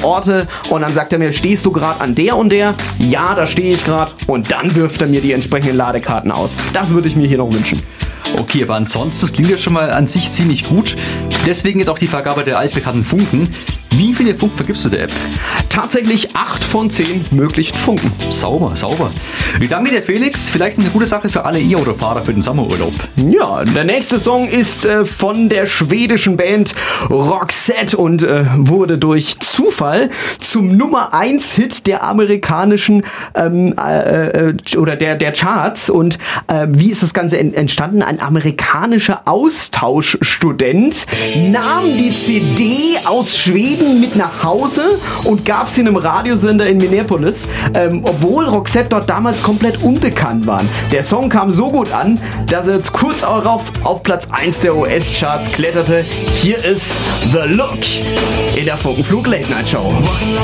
Orte und dann sagt er mir, stehst du gerade an der und der? Ja, da stehe ich gerade. Und dann wirft er mir die entsprechenden Ladekarten aus. Das würde ich mir hier noch wünschen. Okay, aber ansonsten, das klingt ja schon mal an sich ziemlich gut. Deswegen jetzt auch die Vergabe der altbekannten Funken. Wie viele Funken vergibst du der App? Tatsächlich 8 von 10 möglichen Funken. Sauber. Ich danke dir, Felix. Vielleicht eine gute Sache für alle E-Autofahrer für den Sommerurlaub. Ja, der nächste Song ist von der schwedischen Band Roxette und wurde durch Zufall zum Nummer 1 Hit der amerikanischen oder der Charts. Und wie ist das Ganze entstanden? Ein amerikanischer Austauschstudent nahm die CD aus Schweden mit nach Hause und gab sie einem Radiosender in Minneapolis, obwohl Roxette dort damals komplett unbekannt waren. Der Song kam so gut an, dass er jetzt kurz darauf auf Platz 1 der US-Charts kletterte. Hier ist The Look in der Funkenflug Late Night Show.